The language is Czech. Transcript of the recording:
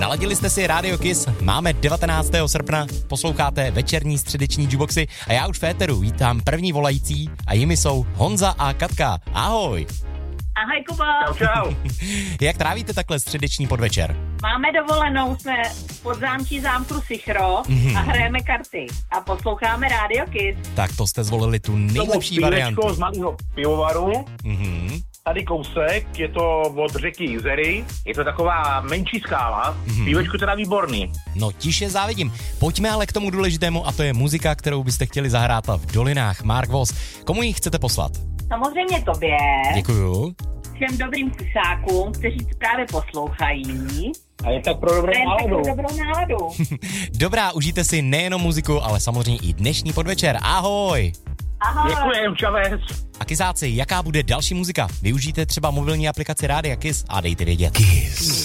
Naladili jste si Radio Kiss, máme 19. srpna, posloucháte večerní středeční jukeboxy a já už v éteru vítám první volající a jimi jsou Honza a Katka. Ahoj! Ahoj, Kubo. Čau. Jak trávíte takhle středeční podvečer? Máme dovolenou, jsme v podzámčí zámku Sichro a hrajeme karty a posloucháme Radio Kiss. Tak to jste zvolili tu nejlepší variantu. Z malého pivovaru. Tady kousek, je to od řeky Jizery, je to taková menší skála, pívečko teda výborný. No tiše závidím. Pojďme ale k tomu důležitému a to je muzika, kterou byste chtěli zahrát v Dolinách. Mark Voss. Komu ji chcete poslat? Samozřejmě tobě. Děkuju. Všem dobrým kusákům, kteří právě poslouchají. A je tak pro dobrou náladu. Dobrá, užijte si nejenom muziku, ale samozřejmě i dnešní podvečer. Ahoj! Ahoj. Děkujem, čavec. A kysáci, jaká bude další muzika? Využijte třeba mobilní aplikaci Rádia Kiss a dejte vědět. Kiss.